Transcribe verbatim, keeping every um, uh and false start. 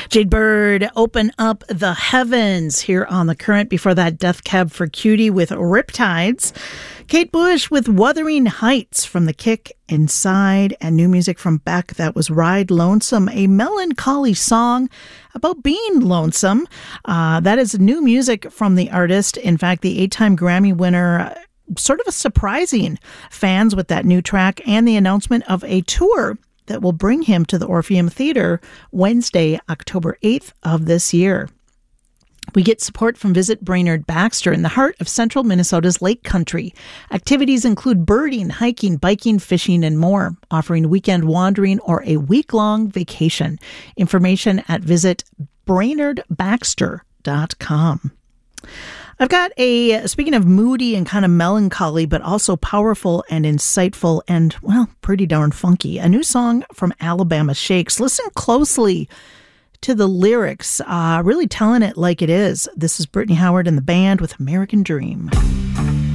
Jade Bird, Open Up the Heavens here on The Current. Before that, Death Cab for Cutie with Riptides. Kate Bush with Wuthering Heights from The Kick, Inside, and new music from Beck. That was Ride Lonesome, a melancholy song about being lonesome. Uh, that is new music from the artist. In fact, the eight-time Grammy winner, sort of a surprising fans with that new track and the announcement of a tour that will bring him to the Orpheum Theater Wednesday, October eighth of this year. We get support from Visit Brainerd Baxter in the heart of central Minnesota's Lake Country. Activities include birding, hiking, biking, fishing, and more, offering weekend wandering or a week-long vacation. Information at visit brainerd baxter dot com. I've got a, speaking of moody and kind of melancholy, but also powerful and insightful and, well, pretty darn funky, a new song from Alabama Shakes. Listen closely to the lyrics, uh, really telling it like it is. This is Brittany Howard and the band with American Dream.